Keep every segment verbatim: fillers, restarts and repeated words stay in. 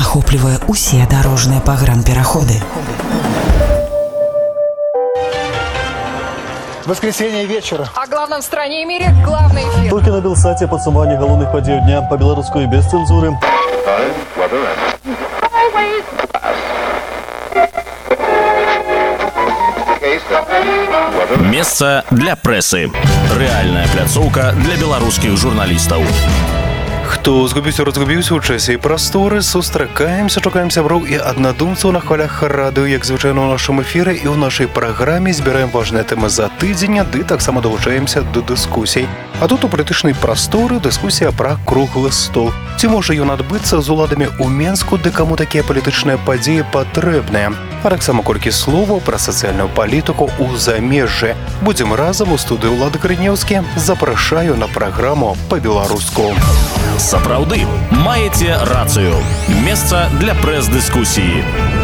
захоплівае ўсе дарожныя пагранпераходы. Воскресенье вечера. О главном в стране и мире главный эфир. Только на Белсате подсумование головных подей дня по белорусской без цензуры. Место для прессы. Реальная пляцоўка для белорусских журналистов. Хто згубіўся, разгубіўся ў часе і прасторы, сустракаемся, чакаем сяброў і аднадумцаў на хвалях радыё, як звычайна ў нашым эфіры і ў нашай праграме збіраем важныя тэмы за тыдзень, ды таксама далучаемся да дыскусій. А тут у палітычнай прасторы дыскусія пра круглы стол. Ці можа ён адбыцца з уладамі ў Менску, ды каму такія палітычныя падзеі патрэбныя? А таксама колькі словаў пра сацыяльную палітыку ў замежжы. Будзем разам у студыі Ўлады Грынеўскі. Запрашаю на праграму па-беларуску. Сапраўды, маеце рацыю. Месца для прэс-дыскусіі.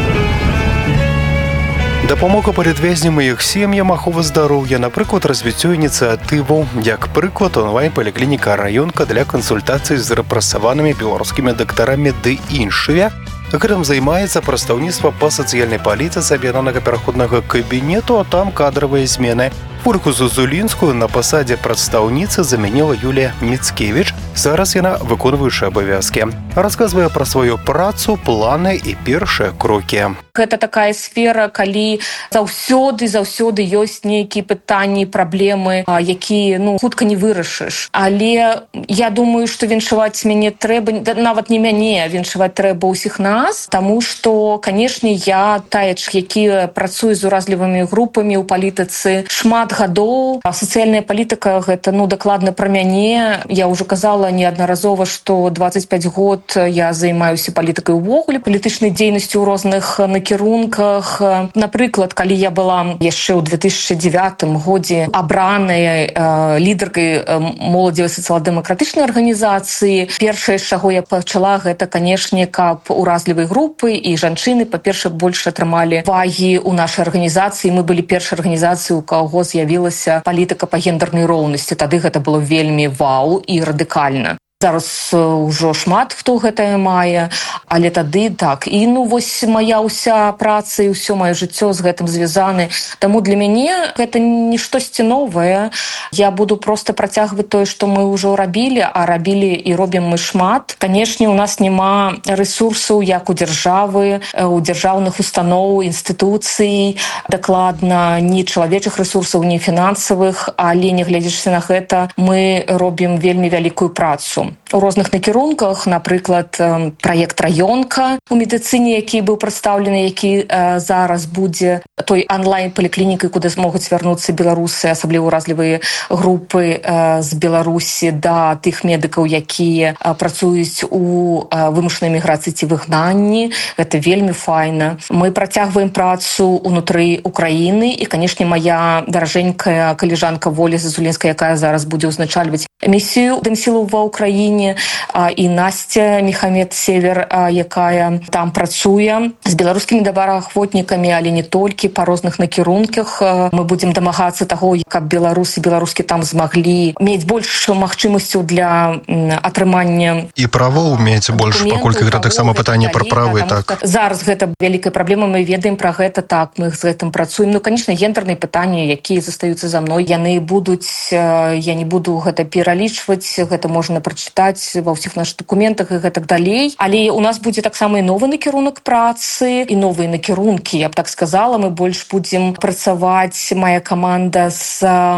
Дапамога палітвязням і іх сем'ям, ахова здароўя, напрыклад, развіццё ініцыятываў, як прыклад, онлайн-паліклініка «Раёнка» для кансультацый з рэпрэсаванымі беларускімі дактарамі ды іншыя. Гэтым займаецца прадстаўніцтва па сацыяльнай палітыцы аб'яднанага пераходнага кабінету, а там кадравыя змены. Ольгу Зазулінскую на пасадзе прадстаўніцы замяніла Юлія Міцкевіч. Зараз яна выконваючая абавязкі. Расказвае пра сваю працу, планы і першыя крокі. Гэта такая сфера, калі заўсёды, заўсёды ёсць нейкія пытанні, праблемы, якія, ну, хутка не вырашыш. Але я думаю, што віншаваць мяне трэба, нават не мяне, віншаваць трэба ўсіх нас, таму што, канешне, я таец, які працуе з уразлівымі групамі ў палітыцы шмат гадоў. Сацыяльная палітыка — гэта, ну, дакладна пра мяне. Я ўжо казала неаднаразова, што дваццаць пяць год я займаюся палітыкай увогуле, палітычнай дзейнасцю ў розных накірунках. Напрыклад, калі я была яшчэ ў две тысячы дзевятым годзе абранай э, лідаркай э, моладзевай сацыял-дэмакратычнай арганізацыі, першае, з чаго я пачала, гэта, канешне, каб уразлівыя групы і жанчыны, па-першае, больш атрымалі вагі ў нашай арганізацыі. Мы былі першай арганізацыяй, у каго з'явілася палітыка па гендернай роўнасці. Тады гэта было вельмі вау і радыкальна. Зараз ўжо шмат хто гэтае мае, але тады так. І, ну, вось мая ўся праца і ўсё маё жыццё з гэтым звязаны. Таму для мяне гэта не штосьці новае. Я буду проста працягваць тое, што мы ўжо рабілі, а рабілі і робім мы шмат. Канешне, у нас няма рэсурсаў, як у дзяржавы, у дзяржаўных устаноў, інстытуцый, дакладна, ні чалавечых рэсурсаў, ні фінансавых, але, не глядзячы на гэта, мы робім вельмі вялікую працу. У розных накірунках, напрыклад, праект «Раёнка» у медыцыне, які быў прадстаўлены, які э, зараз будзе той онлайн-паліклінікай, куды змогуць звярнуцца беларусы, асабліва уразлівыя групы э, з Беларусі, да тых медыкаў, якія э, працуюць у э, вымушанай міграцыі ці выгнанні. Гэта вельмі файна. Мы працягваем працу ўнутры Украіны, і, канешне, мая даражэнькая калежанка Воля Зазулінская, якая зараз будзе ўзначальваць місію Дэмсілаў ва Украіне, і Настя Мехамед-Север, якая там працуе з беларускімі добраахвотнікамі, але не толькі, па розных накірунках. Мы будзем дамагацца таго, каб беларусы, беларускі там змаглі мець больш магчымасцяў для атрымання і правоў мець больш, паколькі гэта таксама пытанне пра правы. Так. Зараз гэта вялікая праблема, мы ведаем пра гэта, так, мы з гэтым працуем. Ну, канешне, гендерныя пытанні, якія застаюцца за мной, яны будуць, я не буду гэта пералічваць, гэта можна прачытаць ва ўсіх нашых дакументах і гэтак далей. Але у нас будзе таксама і новы накірунак працы, і новыя накірункі, я б так сказала. Мы больш будзем працаваць, моя каманда, з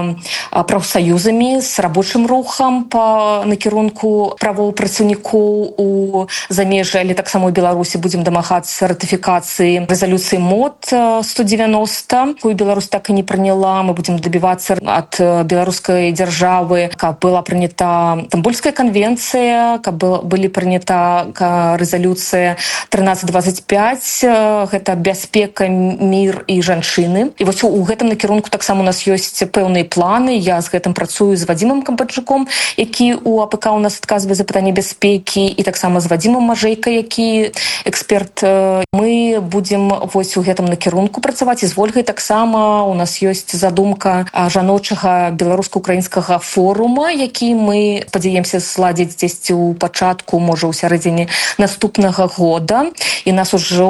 прафсаюзамі, з рабочым рухам па накірунку правоў працаўнікоў у замежжы, але таксама ў Беларусі будзем дамагацца ратыфікацыі рэзалюцыі МОД сто девяносто, якую Беларусь так і не прыняла. Мы будзем дабівацца ад беларускай дзяржавы, каб была прынята Стамбульская конвенция, каб былі прынята рэзалюцыя тринадцать двадцать пять, гэта бяспека, мір і жанчыны. І вось у гэтым накірунку таксама у нас ёсць пэўныя планы. Я з гэтым працую з Вадзімам Камбаджуком, які у АПК у нас адказвае за пытанне бяспекі, і таксама з Вадзімам Мажэйкай, які эксперт. Мы будзем вось у гэтым накірунку працаваць, і з Вольгай таксама у нас ёсць задумка жаночага беларуска-украінскага форума, які мы спадзяемся зладзіць правіць дзесьці ў пачатку, можа, ў сярэдзіне наступнага года. І нас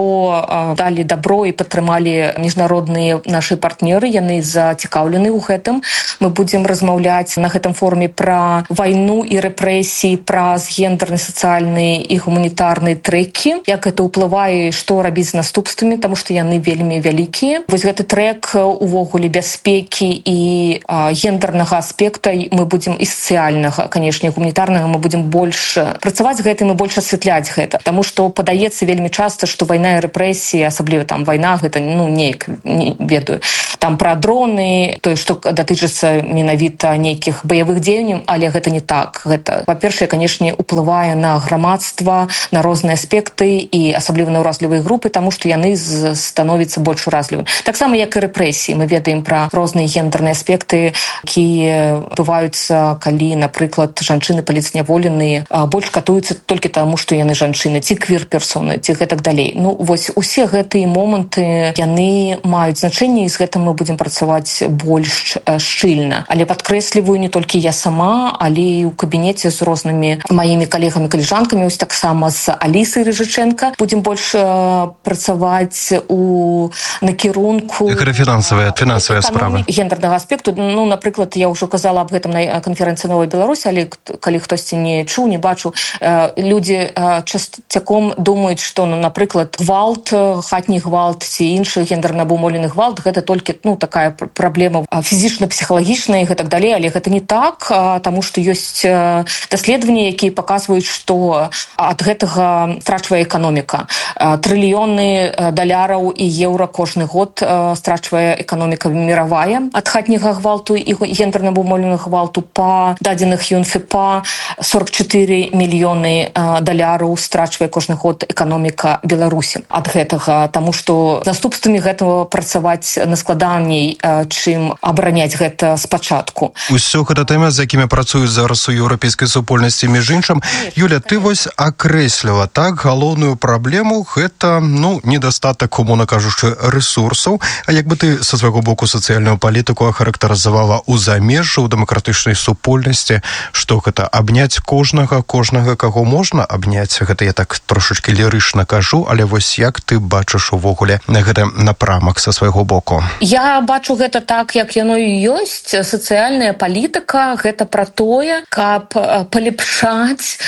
ужо далі дабро і падтрымалі міжнародныя нашы партнеры. Яны зацікаўлены ў гэтым. Мы будзем размаўляць на гэтым форуме пра вайну і рэпрэсіі, праз гендерны, сацыяльныя і гуманітарныя трэкі, як гэта ўплывае, што рабіць з наступствамі, таму што яны вельмі вялікія. Вось гэты трэк увогуле бяспекі і а, гендернага аспекта мы будзем і сацыяльнага, канешне, гуманітарнага мы будзем больш працаваць з гэтым і больш асвятляць гэта, таму што падаецца вельмі часта, што вайна і рэпрэсіі, асабліва там вайна, гэта ну неяк не ведаю, там пра дроны, тое, што датычыцца менавіта нейкіх баявых дзеянняў, але гэта не так. Гэта, па-першае, канешне, уплывае на грамадства, на розныя аспекты і асабліва на ўразлівыя групы, таму што яны становяцца больш уразлівымі. Таксама як і рэпрэсіі. Мы ведаем пра розныя гендерныя аспекты, якія бываюцца, калі, напрыклад, жанчыны паліцняволеныя больш катуюцца толькі таму, што яны жанчыны, ці квір-персоны, ці гэтак далей. Ну, вось усе гэтыя моманты, яны маюць значэнне, і з гэтым мы будзем працаваць больш шчыльна. Але падкрэсліваю, не толькі я сама, але і ў кабінеце з рознымі маімі калегамі-калежанкамі, ось таксама з Алісай Рыжыченка будзем больш працаваць у накірунку фінансавая фінансавая справа гендернага аспекту. Ну, напрыклад, я ўжо казала аб гэтым на канферэнцыі «Новая Беларусь», але калі хтосьці не чуў, не бачыў, людзі часцяком думаюць, што, ну, напрыклад, гвалт, хатні гвалт ці іншы гендерна абумоўлены гвалт, гэта толькі, ну, такая праблема фізічна-псіхалагічная і гэтак далей, але гэта не так, таму што ёсць даследаванні, якія паказваюць, што ад гэтага страчвае эканоміка. Трыльёны даляраў і еўра кожны год страчвае эканоміка міравая ад хатняга гвалту і гендерна абумоўленага гвалту. Па дадзеных ЮНФПА сорок чатыры мільёны даляраў страчвае кожны год эканоміка Беларусі ад гэтага, таму што наступствамі гэтага працаваць наскладаней, чым абараняць гэта спачатку. Усё гэта тэма, з якімі працуюць зараз у еўрапейскай супольнасці. Між іншым, Юля, ты вось акрэсліла так галоўную праблему, гэта, ну, недастатак, умоўна кажучы, рэсурсаў. А як бы ты са свайго боку сацыяльную палітыку ахарактарызавала ў замежжы, у дэмакратычнай супольнасці, што гэта абняць кожнага, кожнага, каго можна абняць? Гэта я так трошачкі лірычна кажу, але вось як ты бачыш увогуле гэты напрамак са свайго боку? Я бачу гэта так, як яно і ёсць. Сацыяльная палітыка — гэта пра тое, каб палепшаць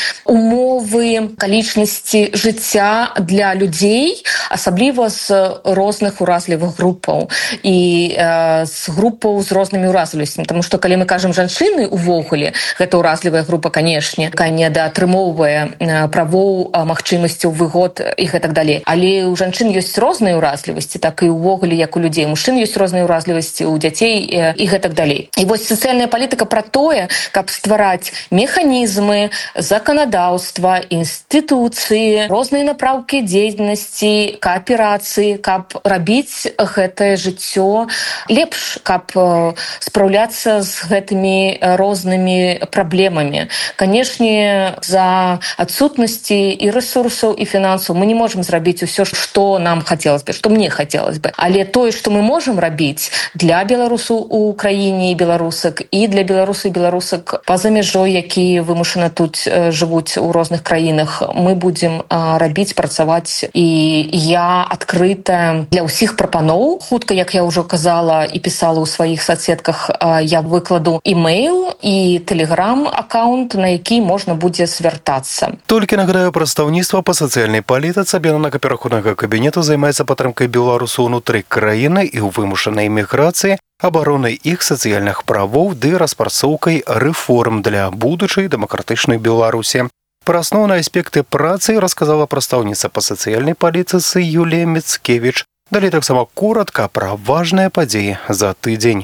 умовы акалічнасці жыцця для людзей, асабліва з розных уразлівых групаў і э, з групаў з рознымі уразлівасцямі. Таму што калі мы кажам жанчыны увогуле, гэта уразлівая група, канешне, якая недаатрымоўвае правоў, магчымасцяў, выгод і гэтак далей. Але у жанчын ёсць розныя уразлівасці, так і увогуле, як у людзей. У мужчын ёсць розныя уразлівасці, у дзяцей і гэтак далей. І вось сацыяльная палітыка пра тое, каб ствараць механізмы, заканадаўства, інстытуцыі, розныя напраўкі дзейнасці, кааперацыі, каб рабіць гэтае жыццё лепш, каб спраўляцца з гэтымі рознымі праблемамі. Канешне, за адсутнасці і рэсурсаў, і фінансаў мы не можам зрабіць усё, што нам хацелось бы, што мне хацелось бы. Але тое, што мы можам рабіць для беларусаў у краіне і беларусак, і для беларусаў і беларусак па-за мяжой, якія вымушана тут жывуць у розных краінах, мы будзем рабіць, працаваць. І я адкрытая для ўсіх прапаноў. Хутка, як я ўжо казала і пісала ў сваіх соцсетках, я выкладу імейл і тэлеграм-аккаунт, на які можна будзе звяртацца. Толькі нагадаю, прадстаўніцтва па сацыяльнай палітыцы аб'яднанага пераходнага кабінету займаецца падтрымкай беларусаў унутры краіны і ў вымушанай міграцыі, абаронай іх сацыяльных правоў ды распрацоўкай рэформ для будучай дэмакратычнай Беларусі. Пра асноўныя аспекты працы расказала прадстаўніца па сацыяльнай палітыцы Юлія Міцкевіч. Далей таксама коратка пра важныя падзеі за тыдзень.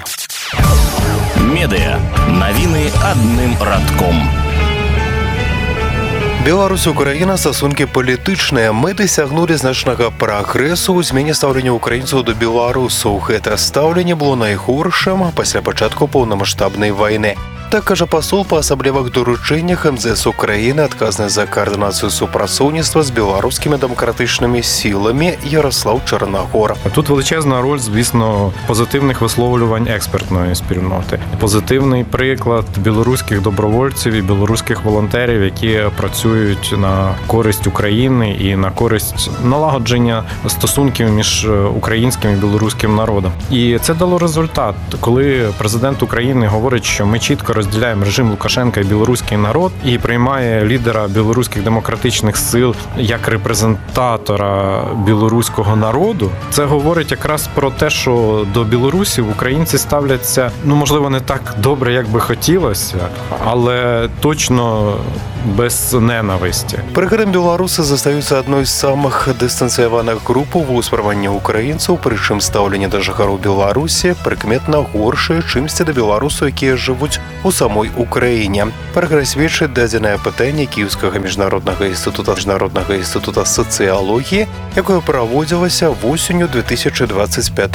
Медыа. Навіны адным радком. Беларусь, Украіна, стасункі палітычныя. Мы дасягнулі значнага прагрэсу ў змене стаўлення украінцаў да беларусаў. Гэта стаўленне было найгоршым пасля пачатку паўнамаштабнай вайны. Так кажа пасол па асаблівых доручэннях эм зэ эс Украіны, адказны за каардынацыю супрацоўніцтва з беларускімі дэмакратычнымі сіламі Ярослав Чорногор. Тут величезна роль, звісно, позитивних висловлювань експертної спільноти. Позитивний приклад білоруських добровольців і білоруських волонтерів, які працюють на користь України і на користь налагодження стосунків між українським і білоруським народом. І це дало результат. Коли президент України говорить, що ми чітко розділяємо режим Лукашенка і білоруський народ, і приймає лідера білоруських демократичних сил як репрезентатора білоруського народу, це говорить якраз про те, що до білорусів українці ставляться, ну, можливо, не так добре, як би хотілося, але точно без ненависті. Пры гэтым беларусы застаюцца адной з самых дыстанцыяваных груп у ўспрыманні украінцаў, прычым стаўленне да жыхароў Беларусі прыкметна горшае, чымсьці да беларусаў, якія жывуць у самой Украіне. Пра гэта сведчыць дадзенае пытанне Кіеўскага міжнароднага інстытута міжнароднага інстытута сацыялогіі, якое праводзілася восенню две тысячи двадцать пятого